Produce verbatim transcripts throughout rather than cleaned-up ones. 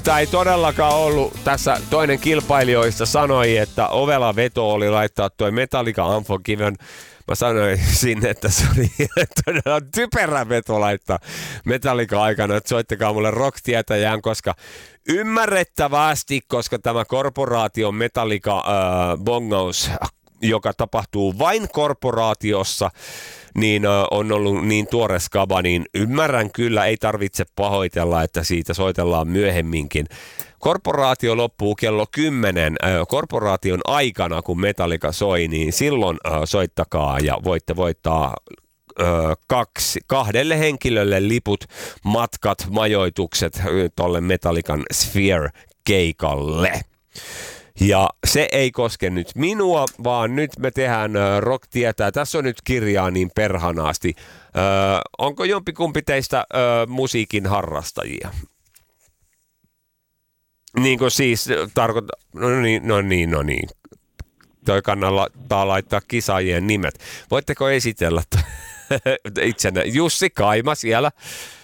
Tämä ei todellakaan ollut. Tässä toinen kilpailijoista sanoi, että ovela veto oli laittaa tuo Metallica Unforgiven. Mä sanoin sinne, että se oli todella typerä veto laittaa Metallica aikana, että soittakaa mulle rock-tietäjään, koska ymmärrettävästi, koska tämä korporaation Metallica äh, bongaus, joka tapahtuu vain korporaatiossa, niin äh, on ollut niin tuore skaba, niin ymmärrän kyllä, ei tarvitse pahoitella, että siitä soitellaan myöhemminkin. Korporaatio loppuu kello kymmenen äh, korporaation aikana, kun Metallica soi, niin silloin äh, soittakaa ja voitte voittaa äh, kaksi, kahdelle henkilölle liput, matkat, majoitukset äh, tolle Metallican Sphere-keikalle. Ja se ei koske nyt minua, vaan nyt me tehdään äh, Rock tietää. Tässä on nyt kirjaa niin perhanaasti. Äh, onko jompikumpi teistä äh, musiikin harrastajia? Niin kuin siis tarkoittaa, no niin, no niin, no niin. Toi kannattaa laittaa kisaajien nimet. Voitteko esitellä itsenä? Jussi Kaima siellä.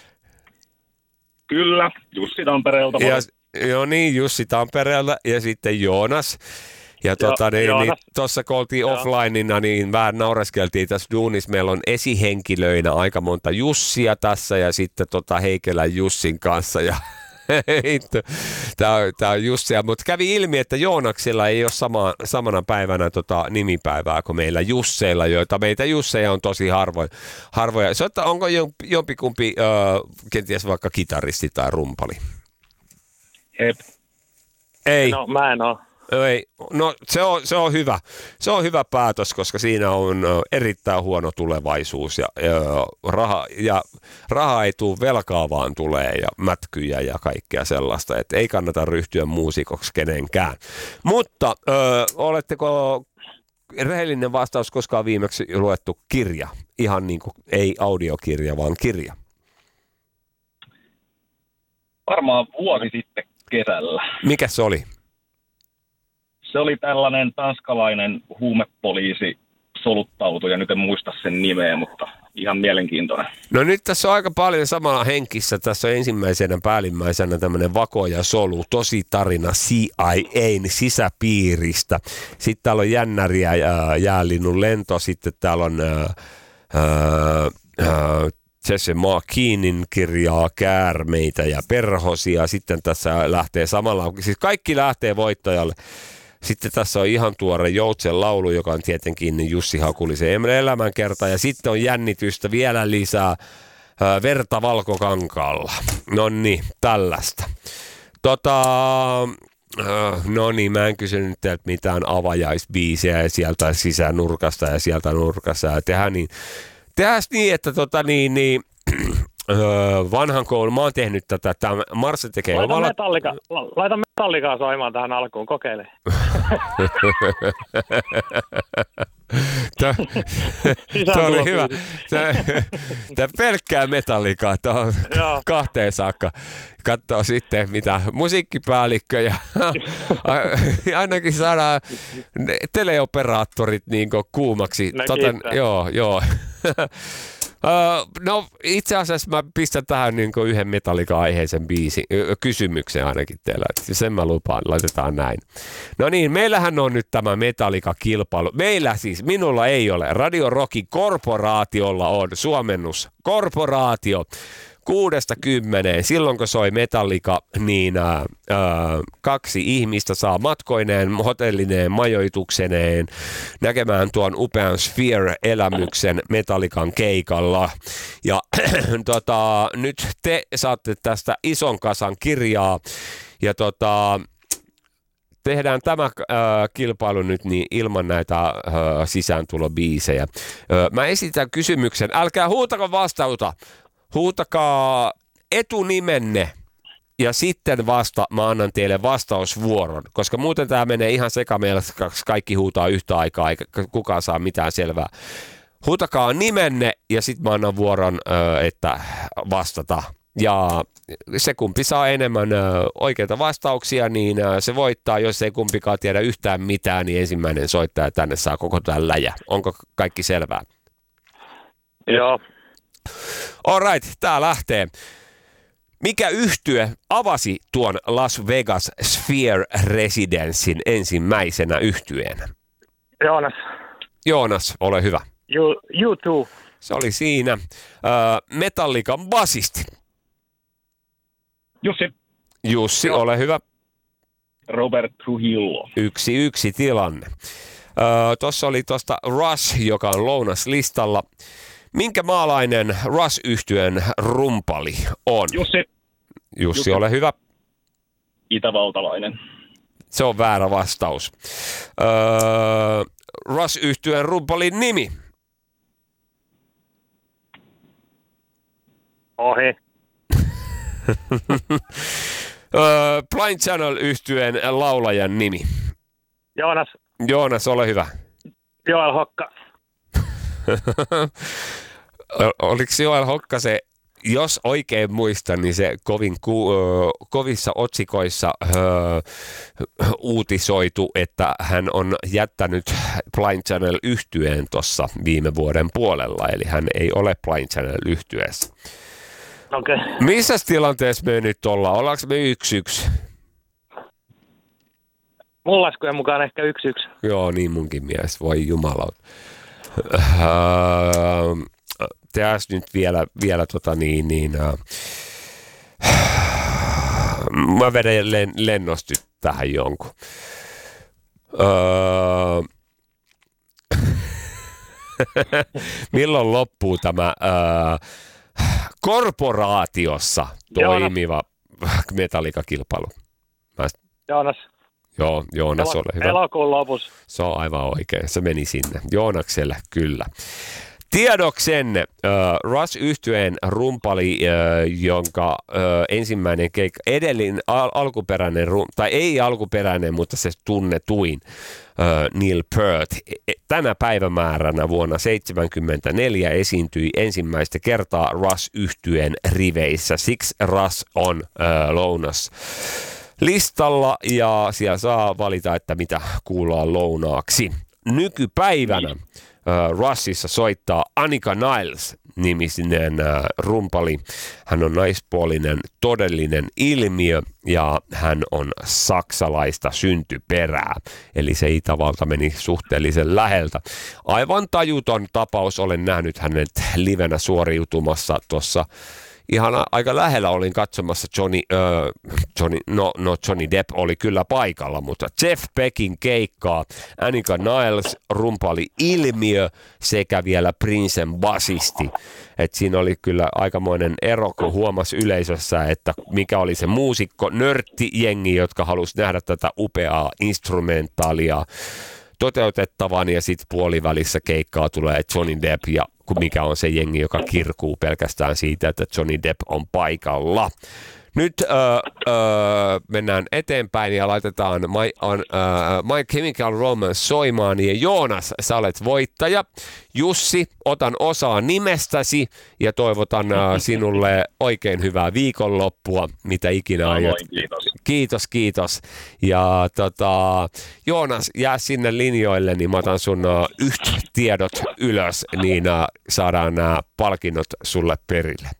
Kyllä, Jussi Tampereelta. Ja, joo niin, Jussi Tampereelta ja sitten Joonas. Ja tuota, niin, niin, tuossa kun oltiin offlineina, niin vähän naureskeltiin tässä duunissa. Meillä on esihenkilöinä aika monta Jussia tässä ja sitten tota Heikelän Jussin kanssa ja Tämä on, tämä on Jussia, mutta kävi ilmi, että Joonaksilla ei ole sama, samana päivänä tota nimipäivää kuin meillä Jusseilla, joita meitä Jusseja on tosi harvoin, harvoja. Soittaa, onko jompikumpi äh, kenties vaikka kitaristi tai rumpali? Hep. Ei. No, mä en ole. Ei. No se on, se on hyvä. Se on hyvä päätös, koska siinä on erittäin huono tulevaisuus ja, ja, raha, ja raha ei tule, velkaa vaan tulee ja mätkyjä ja kaikkea sellaista, että ei kannata ryhtyä muusikoksi kenenkään. Mutta ö, oletteko, rehellinen vastaus, koskaan viimeksi luettu kirja? Ihan niin kuin ei audiokirja, vaan kirja. Varmaan vuosi sitten kesällä. Mikä se oli? Se oli tällainen tanskalainen huumepoliisi soluttautui, ja nyt en muista sen nimeä, mutta ihan mielenkiintoinen. No nyt tässä on aika paljon samalla henkissä. Tässä on ensimmäisenä päällimmäisenä tämmöinen vako ja solu, tosi tarina C I A:n sisäpiiristä. Sitten täällä on Jännäriä ja Jäälinnun lento, sitten täällä on ää, ää, Jesse McKeenin kirjaa Käärmeitä ja perhosia. Sitten tässä lähtee samalla, siis kaikki lähtee voittajalle. Sitten tässä on ihan tuore Joutsen laulu, joka on tietenkin Jussi Hakulisen elämänkerta. Ja sitten on jännitystä vielä lisää ää, verta valkokankaalla. No niin, tällaista. Tota, äh, no niin, mä en kysynyt teiltä mitään avajaisbiisejä sieltä sisänurkasta ja sieltä nurkasta. Ja tehdään niin, tehdään niin, että tota niin, niin Öö, vanhan koulun, mä oon tehnyt tätä, tämä Marsse tekee laita omalla... Metallika, laita Metallikaa soimaan tähän alkuun, kokeile. Tämä oli hyvä. Tämä pelkkää Metallikaa tuohon kahteen saakka. Katsoo sitten, mitä musiikkipäällikkö ja ainakin saadaan teleoperaattorit niin kuumaksi. Tota, joo, joo. Uh, no itse asiassa mä pistän tähän niin yhden Metallica-aiheisen biisin, kysymyksen ainakin teillä, sen mä lupaan, laitetaan näin. No niin, meillähän on nyt tämä Metallica-kilpailu. Meillä siis, minulla ei ole, Radio Rockin korporaatiolla on suomennus, korporaatio. Kuudesta kymmeneen, silloin kun soi Metallica, niin ää, ää, kaksi ihmistä saa matkoineen, hotellineen, majoitukseneen näkemään tuon upean Sphere-elämyksen Metallican keikalla. Ja tota, nyt te saatte tästä ison kasan kirjaa ja tota, tehdään tämä äh, kilpailu nyt niin ilman näitä äh, sisääntulobiisejä. Äh, mä esitän kysymyksen, älkää huutako vastauta. Huutakaa etunimenne ja sitten vasta mä annan teille vastausvuoron, koska muuten tämä menee ihan sekamielessä, koska kaikki huutaa yhtä aikaa, eikä kukaan saa mitään selvää. Huutakaa nimenne ja sitten mä annan vuoron, että vastata. Ja se kumpi saa enemmän oikeita vastauksia, niin se voittaa. Jos ei kumpikaan tiedä yhtään mitään, niin ensimmäinen soittaja tänne saa koko tämän läjä. Onko kaikki selvää? Joo. All right, tää lähtee. Mikä yhtye avasi tuon Las Vegas Sphere Residencein ensimmäisenä yhtyeenä? Joonas. Joonas, ole hyvä. You, you too. Se oli siinä. Uh, Metallican basisti. Jussi. Jussi, Joo. ole hyvä. Robert Trujillo. Yksi yksi tilanne. Uh, Tuossa oli tuosta Rush, joka on lounaslistalla. Minkä maalainen Rush-yhtyeen rumpali on? Jussi. Jussi, Jussi. ole hyvä. Itävaltalainen. Se on väärä vastaus. Uh, Rush-yhtyeen rumpalin nimi? Ohi. uh, Blind Channel-yhtyeen laulajan nimi? Joonas. Joonas, ole hyvä. Joel Hokka. Oliko Joel Hokka se, jos oikein muistan, niin se kovin ku, ö, kovissa otsikoissa ö, uutisoitu, että hän on jättänyt Blind Channel-yhtyeen tuossa viime vuoden puolella, eli hän ei ole Blind Channel-yhtyeessä. Okei. Okay. Missä tilanteessa me nyt ollaan? Ollaanko me yksi yksi? Mun laskujen mukaan ehkä yksi yksi. Joo, niin munkin mielestä. Voi jumalauta. Tehdään nyt vielä, vielä tota niin, niin uh, mä vedän len, lennosti tähän jonkun. Uh, milloin loppuu tämä uh, korporaatiossa toimiva Metallica-kilpailu? Mä... Joonas. Joo, Joonas, Elo- ole hyvä. Elokuun lopussa. Se on aivan oikein. Se meni sinne. Joonakselle, kyllä. Tiedoksenne, äh, Rush-yhtyeen rumpali, äh, jonka äh, ensimmäinen keikka, edellinen al- alkuperäinen, rum- tai ei alkuperäinen, mutta se tunnetuin, äh, Neil Peart, tänä päivämääränä vuonna seitsemänkymmentäneljä esiintyi ensimmäistä kertaa Rush-yhtyeen riveissä. Siksi Rush on äh, lounas listalla ja siellä saa valita, että mitä kuullaan lounaaksi. Nykypäivänä äh, Rushissa soittaa Anika Niles-niminen äh, rumpali. Hän on naispuolinen todellinen ilmiö ja hän on saksalaista syntyperää. Eli se Itävalta meni suhteellisen läheltä. Aivan tajuton tapaus, olen nähnyt hänet livenä suoriutumassa tuossa. Ihan aika lähellä olin katsomassa Johnny, äh, Johnny, no, no Johnny Depp oli kyllä paikalla, mutta Jeff Beckin keikkaa, Anika Niles, rumpali ilmiö sekä vielä Princen basisti. Et siinä oli kyllä aikamoinen ero, kun huomasi yleisössä, että mikä oli se muusikko, nörttijengi, jotka halusi nähdä tätä upeaa instrumentaalia toteutettavan ja sitten puolivälissä keikkaa tulee Johnny Depp ja mikä on se jengi, joka kirkuu pelkästään siitä, että Johnny Depp on paikalla. Nyt öö, öö, mennään eteenpäin ja laitetaan My, on, öö, My Chemical Romance soimaan. Ja Joonas, sä olet voittaja. Jussi, otan osaa nimestäsi ja toivotan öö, sinulle oikein hyvää viikonloppua, mitä ikinä aiot. Kiitos. Kiitos, kiitos. Ja tota, Joonas, jää sinne linjoille, niin mä otan sun öö, yht tiedot ylös, niin öö, saadaan nämä palkinnot sulle perille.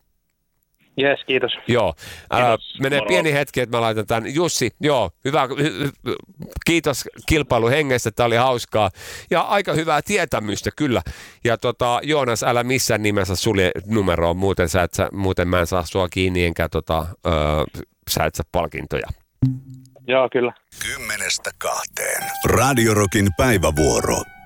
Jes, kiitos. Joo, ää, menee Moro. pieni hetki, että mä laitan tämän. Jussi, joo, hyvä, hy, kiitos kilpailuhengestä, tämä oli hauskaa. Ja aika hyvää tietämystä kyllä. Ja tota, Joonas, älä missään nimessä sulje numeroon, muuten, sä et, sä, muuten mä en saa sua kiinni, enkä tota, öö, sä et saa palkintoja. Joo, kyllä. Kymmenestä kahteen. Radio Rockin päivävuoro.